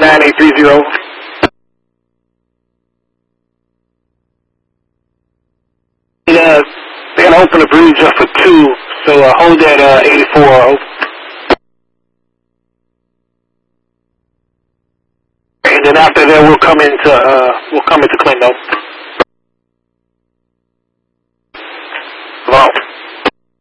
9830. They're going to open the bridge up for 2, so hold that 84. And then after that, we'll come into Clinton.